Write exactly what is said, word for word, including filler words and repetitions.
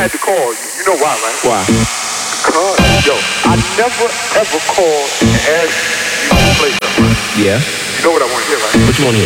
had to call you. You know why, right? Why? Because, yo, I never ever called and asked you to play something. Yeah. You know what I want to hear, right? What you want to hear?